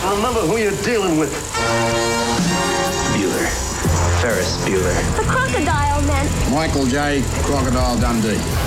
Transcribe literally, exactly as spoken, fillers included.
Remember who you're dealing with. Bueller. Ferris Bueller. The crocodile man. Michael J. Crocodile Dundee.